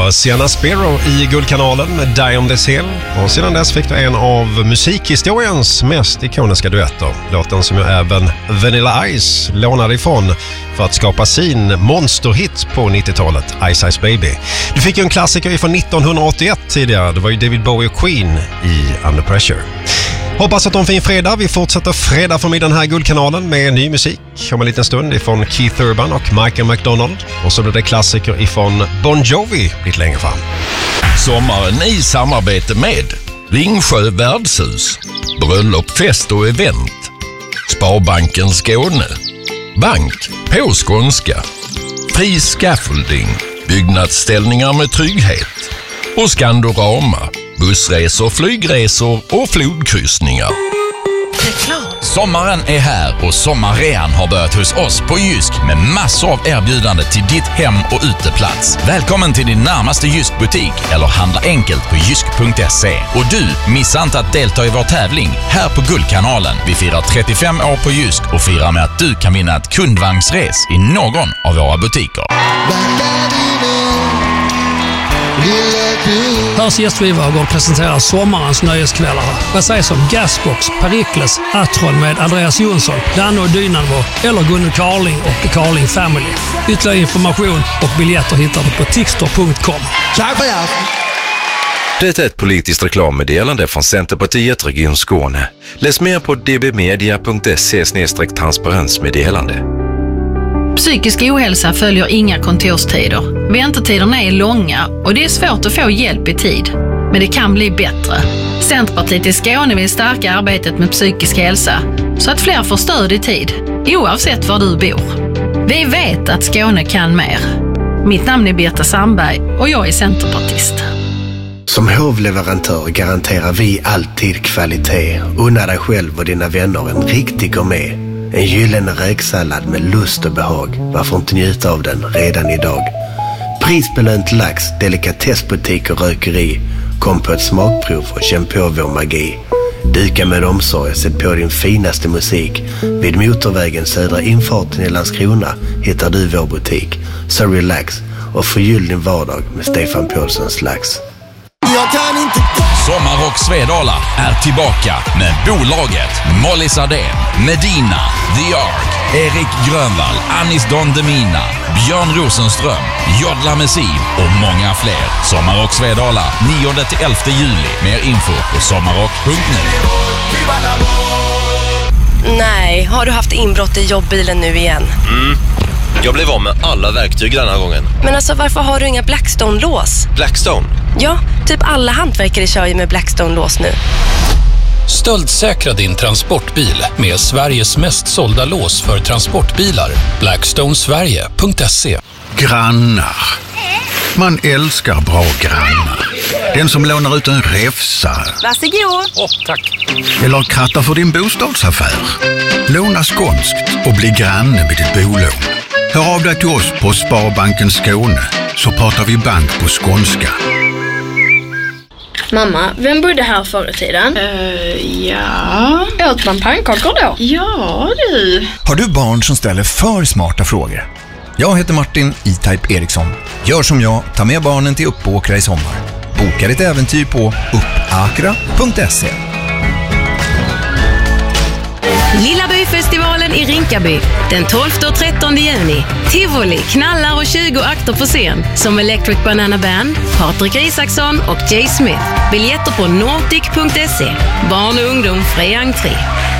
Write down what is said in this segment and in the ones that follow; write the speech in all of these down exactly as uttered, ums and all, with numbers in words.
var Sienna Spiro i Guldkanalen med Die on this hill. Och sedan dess fick du en av musikhistoriens mest ikoniska duetter. Låten som ju även Vanilla Ice lånade ifrån för att skapa sin monsterhit på nittiotalet, Ice Ice Baby. Du fick ju en klassiker från nittonhundraåttioett tidigare. Det var ju David Bowie och Queen i Under Pressure. Hoppas att de fin fredag. Vi fortsätter fredag för mig den här Guldkanalen med ny musik om en liten stund ifrån Keith Urban och Michael McDonald. Och så blir det klassiker ifrån Bon Jovi lite längre fram. Sommaren i samarbete med Ringsjö värdshus, bröllop, fest och event, Sparbanken Skåne, bank på skånska, fri scaffolding, byggnadsställningar med trygghet och Skandorama, bussresor, flygresor och flodkryssningar. Reklam. Sommaren är här och sommarrean har börjat hos oss på Jysk med massor av erbjudande till ditt hem och uteplats. Välkommen till din närmaste Jysk-butik eller handla enkelt på jysk punkt se. Och du, missa inte att delta i vår tävling här på Guldkanalen. Vi firar trettiofem år på Jysk och firar med att du kan vinna ett kundvagnsres i någon av våra butiker. Hörs gästvivagård presenterar sommarens nöjeskvällar. Vad sägs om Gasbox, Perikles, Atron med Andreas Jonsson, Danne och Dynamo eller Gunnar Carling och The Carling Family. Ytterligare information och biljetter hittar du på tixter punkt com. Det är ett politiskt reklammeddelande från Centerpartiet Region Skåne. Läs mer på d b media punkt se slash transparensmeddelande. Psykisk ohälsa följer inga kontorstider. Väntetiderna är långa och det är svårt att få hjälp i tid. Men det kan bli bättre. Centerpartiet i Skåne vill stärka arbetet med psykisk hälsa så att fler får stöd i tid, oavsett var du bor. Vi vet att Skåne kan mer. Mitt namn är Birta Sandberg och jag är centerpartist. Som hovleverantör garanterar vi alltid kvalitet. Unna dig själv och dina vänner en riktig gourmet. En gyllene räksallad med lust och behag. Varför inte njuta av den redan idag? Prisbelönt lax, delikatessbutik och rökeri. Kom på ett smakprov och känn på vår magi. Dyka med omsorg, sätt på din finaste musik. Vid motorvägen södra infarten i Landskrona hittar du vår butik. Så relax och förgyll din vardag med Stefan Paulssons lax. Jag kan inte... Sommarrock Svedala är tillbaka med bolaget Molly Sardén, Medina, The Ark, Erik Grönvall, Anis Don Demina, Björn Rosenström, Jodla Messiv och många fler. Sommarrock Svedala nionde till elfte juli. Mer info på sommarrock punkt nu. Nej, har du haft inbrott i jobbbilen nu igen? Mm. Jag blev av med alla verktyg den här gången. Men alltså, varför har du inga Blackstone-lås? Blackstone? Ja, typ alla hantverkare kör ju med Blackstone-lås nu. Stöldsäkra din transportbil med Sveriges mest sålda lås för transportbilar. blackstone sverige punkt se. Grannar. Man älskar bra grannar. Den som lånar ut en räfsa. Varsågod. Åh, oh, tack. Eller krattar för din bostadsaffär. Låna skånskt och bli granne med ditt bolån. Hör av dig till oss på Sparbanken Skåne så pratar vi bank på skånska. Mamma, vem bodde här förr i tiden? Uh, ja... Åt man pannkakor då? Ja, du. Har du barn som ställer för smarta frågor? Jag heter Martin E-Type Eriksson. Gör som jag, ta med barnen till Uppåkra i sommar. Boka ditt äventyr på uppakra punkt se. Lilla Byfestivalen i Rinkaby den tolfte och trettonde juni. Tivoli, knallar och tjugo akter på scen som Electric Banana Band, Patrik Isaksson och Jay Smith. Biljetter på nordic punkt se. Barn och ungdom fri entré.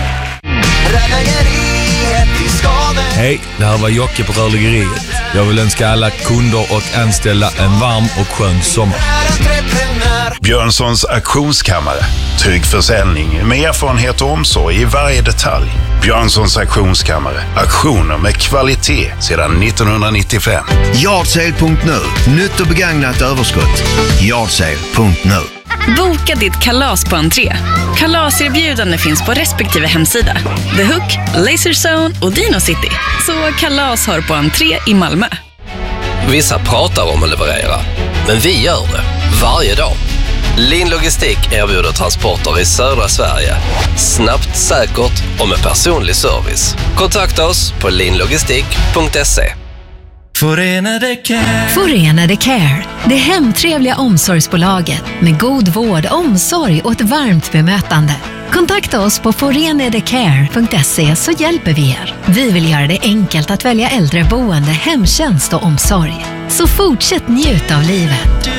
Hej, det här var Jocke på Rörläggeriet. Jag vill önska alla kunder och anställda en varm och skön sommar. Björnssons auktionskammare. Trygg försäljning med erfarenhet och omsorg i varje detalj. Björnssons auktionskammare. Auktioner med kvalitet sedan nittonhundranittiofem. Yardsale punkt nu. Nytt och begagnat överskott. Yardsale punkt nu. Boka ditt kalas på entré. Kalaserbjudande finns på respektive hemsida. The Hook, Laserzone och Dino City. Så kalas har på entré i Malmö. Vissa pratar om att leverera, men vi gör det varje dag. Lin Logistik erbjuder transporter i södra Sverige. Snabbt, säkert och med personlig service. Kontakta oss på linlogistik punkt se. Förenade Care. Förenade Care, det hemtrevliga omsorgsbolaget med god vård, omsorg och ett varmt bemötande. Kontakta oss på forenadecare punkt se så hjälper vi er. Vi vill göra det enkelt att välja äldreboende, hemtjänst och omsorg. Så fortsätt njuta av livet.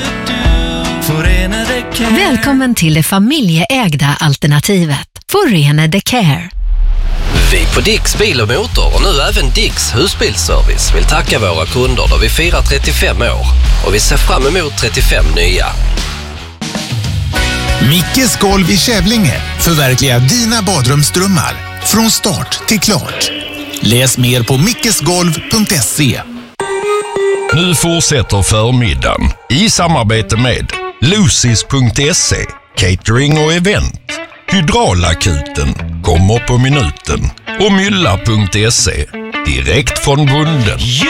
Välkommen till det familjeägda alternativet. Förenade Care. Vi på Dicks Bil och Motor och nu även Dicks Husbilsservice vill tacka våra kunder då vi firar trettiofem år och vi ser fram emot trettiofem nya. Mickes golv i Kävlinge förverkligar dina badrumsdrömmar från start till klart. Läs mer på mickesgolv punkt se. Nu fortsätter förmiddagen i samarbete med Lucis punkt se, catering och event. Hydraulakuten kommer på minuten och mylla punkt se, direkt från bonden.